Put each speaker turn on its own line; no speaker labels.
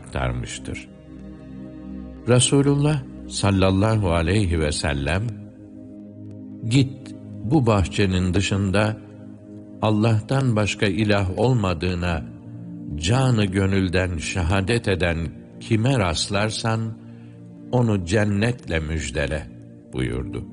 aktarmıştır. Resulullah sallallahu aleyhi ve sellem, "Git, bu bahçenin dışında Allah'tan başka ilah olmadığına canı gönülden şehadet eden kime rastlarsan onu cennetle müjdele" buyurdu.